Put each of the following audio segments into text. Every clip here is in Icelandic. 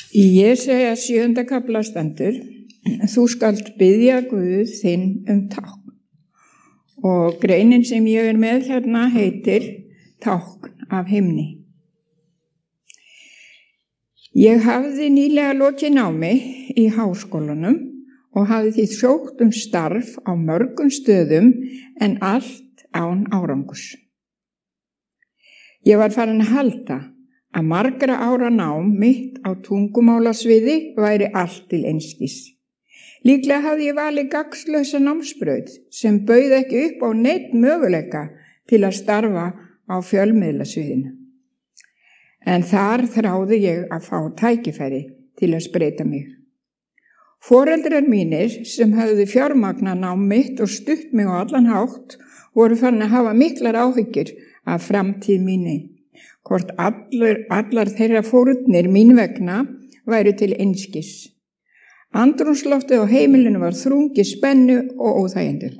Í Jesaja 7. kafla stendur: Þú skalt biðja Guð þinn tákn. Og greinin sem ég með hérna heitir Tákn af himni. Ég hafði nýlega lokið námi í háskólanum og hafði því sótt starf á mörgum stöðum en allt án árangurs. Ég var farin að halda að margra ára nám mitt á tungumálasviði væri allt til einskis. Líklega hafði ég valið gagnslausa námsbraut sem bauð ekki upp á neinn möguleika til að starfa á fjölmiðlasviðinu. En þar þráði ég að fá tækifæri til að spreyta mig. Foreldrar mínir sem höfðu fjármagnað nám mitt og stutt mig á allan hátt voru farin að hafa miklar áhyggjur af framtíð minni. Hvort allar þeirra fórnir mín vegna væru til einskis. Andrúmsloftið á heimilinu var þrungið spennu og óþægindi.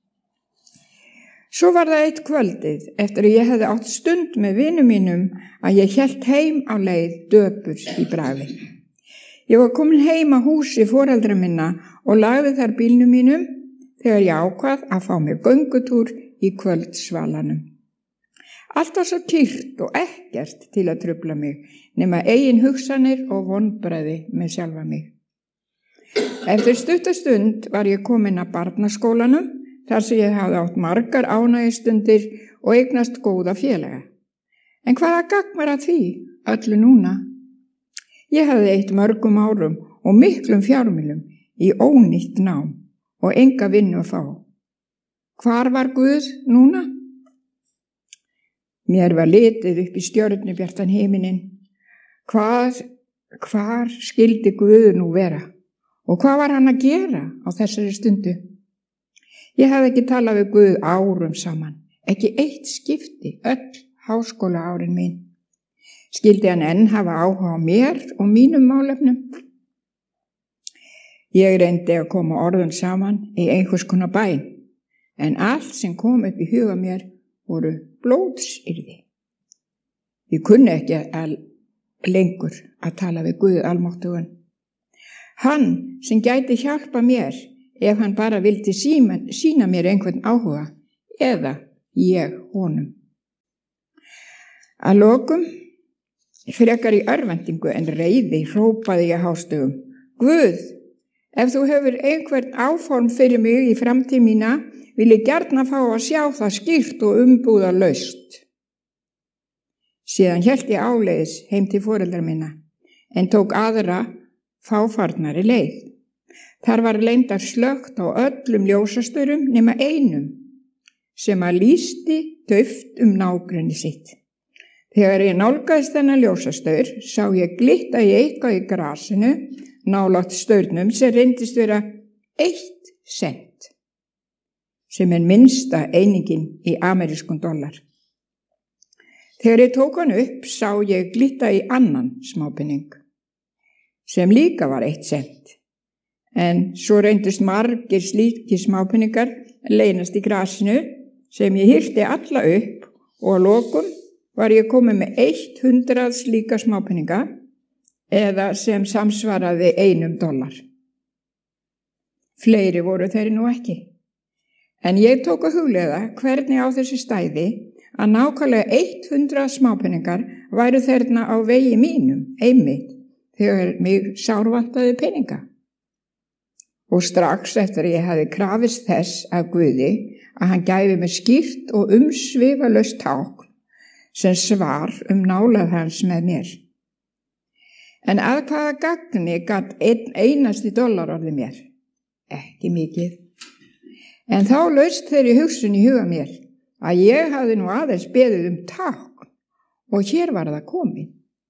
Svo var það eitt kvöldið eftir að ég hefði átt stund með vinum mínum að ég hélt heim á leið döpur í bragði. Ég var komin heim að húsi foreldra minna og lagði þar bílnum mínum þegar ég ákvað að fá mér göngutúr í kvöldsvalanum. Allt var svo kyrrt og ekkert til að trufla mig nema eigin hugsanir og vonbrigði með sjálfa mig. Eftir stuttastund var ég komin að barnaskólanum þar sem ég hafði átt margar ánægjustundir og eignast góða félaga. En hvaða gagn var að því öllu núna? Ég hafði eytt mörgum árum og miklum fjármunum í ónýtt nám og enga vinnu að fá. Hvar var Guð núna? Mér var litið upp í stjörnubjartan himininn. Hvar skyldi Guð nú vera? Og hvað var hann að gera á þessari stundu? Ég hafði ekki talað við Guð árum saman, ekki eitt skipti, öll háskóla árin mín. Skyldi hann enn hafa áhuga á mér og mínum málefnum? Ég reyndi að koma orðum saman í einhvers konar bæn, en allt sem kom upp í huga mér voru blóðsyrði. Ég kunni ekki lengur að tala við Guð almáttugan. Hann sem gæti hjálpa mér ef hann bara vildi sýna mér einhvern áhuga eða ég honum. Að lokum, frekar í örvæntingu en reiði, hrópaði ég hástöfum: Guð, ef þú hefur einhvern áform fyrir mig í framtíð mína, vil ég gjarna fá að sjá það skýrt og umbúðalaust. Síðan hélt ég áleiðis heim til foreldra minna, en tók aðra fáfarnari leið. Þar var leyndar slökkt á öllum ljósastörum nema einum, sem að lýsti dauft nágrenni sitt. Þegar ég nálgaðist þennan ljósastaur, sá ég glitta í eitthvað í grasinu, nálægt staurnum sem reyndist vera 1 cent, sem minnsta einingin í amerískum dollar. Þegar ég tók hann upp, sá ég glitta í annan smápenning, sem líka var 1 cent, en svo reyndust margir slíkir smápenningar leynast í grasinu sem ég hirti alla upp og að lokum var ég komið með 100 slíka smápenninga eða sem samsvaraði $1. Fleiri voru þeir nú ekki. En ég tók að hugleiða hvernig á þessu stæði að nákvæmlega 100 smápenningar væru þarna á vegi mínum einmitt þegar mig sárvantaði peninga. Og strax eftir að ég hafði krafist þess af Guði að hann gæfi mér skýrt og umsvifalaust tákn sem svar nálægð hans með mér. En að hvaða gagni gat einasti dollar orðið mér? Ekki mikið. En þá laust þeirri hugsun í huga mér að ég hafði nú aðeins beðið tákn og hér var það komið.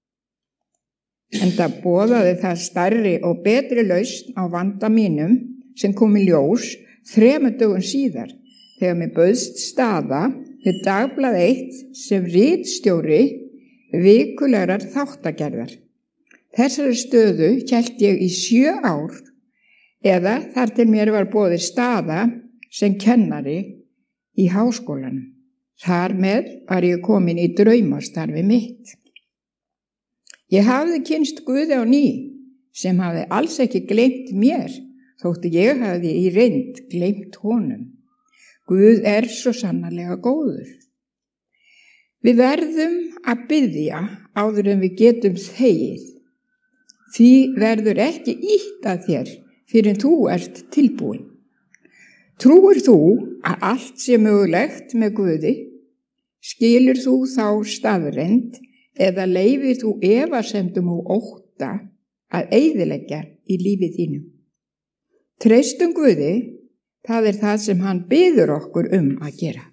En það boðaði það stærri og betri lausn á vanda mínum sem kom í ljós 3 dögum síðar þegar mér bauðst staða við Dagblað 1 sem ritstjóri vikulegrar þáttagerðar. Þessari stöðu hélt ég í 7 ár eða þar til mér var boðið staða sem kennari í háskólanum. Þar með var ég komin í draumastarfi mitt. Ég hafði kynnst Guði á ný sem hafði alls ekki gleymt mér, þótt ég hafði í reynd gleymt honum. Guð svo sannarlega góður. Við verðum að biðja áður en við getum þegið. Því verður ekki ýtt að þér fyrr en þú ert tilbúin. Trúir þú að allt sé mögulegt með Guði? Skilur þú þá staðreynd eða leyfir þú efasemdum og ótta að eyðileggja í lífi þínu? Treystum Guði, það það sem hann biður okkur að gera.